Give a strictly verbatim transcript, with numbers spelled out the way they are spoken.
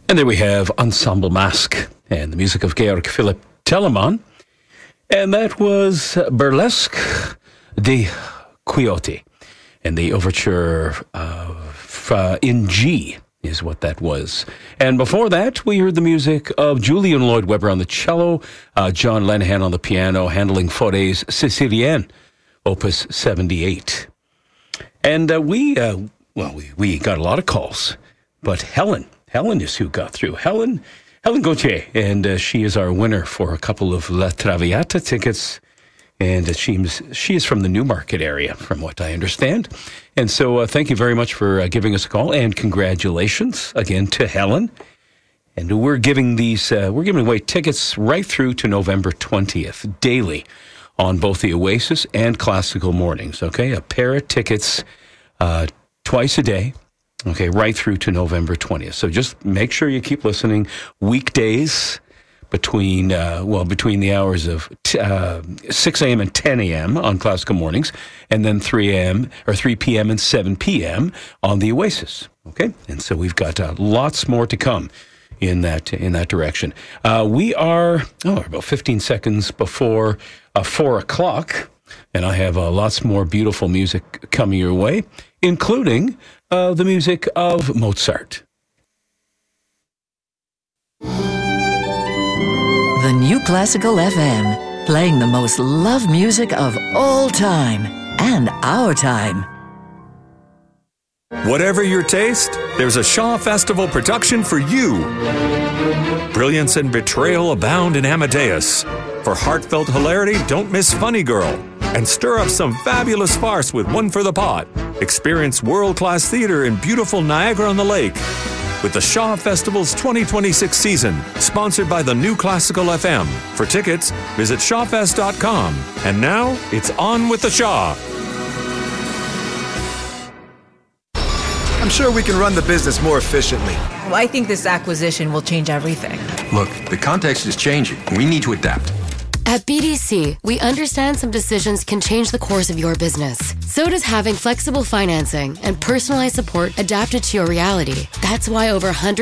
And there we have Ensemble Masque and the music of Georg Philipp Telemann. And that was Burlesque de Quixote. And the overture of, uh, in G is what that was. And before that, we heard the music of Julian Lloyd Webber on the cello, uh, John Lenihan on the piano, handling Fauré's Sicilienne, Opus seventy-eight. And uh, we, uh, well, we, we got a lot of calls, but Helen, Helen is who got through. Helen, Helen Gauthier, and uh, she is our winner for a couple of La Traviata tickets. And uh, she, she is from the Newmarket area, from what I understand. And so uh, thank you very much for uh, giving us a call, and congratulations again to Helen. And we're giving these, uh, we're giving away tickets right through to November twentieth, daily, on both the Oasis and Classical Mornings, okay? A pair of tickets uh, twice a day, okay, right through to November twentieth. So just make sure you keep listening weekdays between, uh, well, between the hours of t- uh, six a.m. and ten a.m. on Classical Mornings, and then three a.m. or three p.m. and seven p.m. on the Oasis, okay? And so we've got uh, lots more to come in that in that direction. Uh, we are, oh, about fifteen seconds before uh, four o'clock, and I have uh, lots more beautiful music coming your way, including uh, the music of Mozart. The New Classical F M, playing the most loved music of all time and our time. Whatever your taste, there's a Shaw Festival production for you. Brilliance and betrayal abound in Amadeus. For heartfelt hilarity, don't miss Funny Girl. And stir up some fabulous farce with One for the Pot. Experience world-class theater in beautiful Niagara-on-the-Lake. With the Shaw Festival's twenty twenty-six season, sponsored by the New Classical F M. For tickets, visit shawfest dot com. And now, it's on with the Shaw. I'm sure we can run the business more efficiently. Well, I think this acquisition will change everything. Look, the context is changing. We need to adapt. At B D C, we understand some decisions can change the course of your business. So does having flexible financing and personalized support adapted to your reality. That's why over one hundred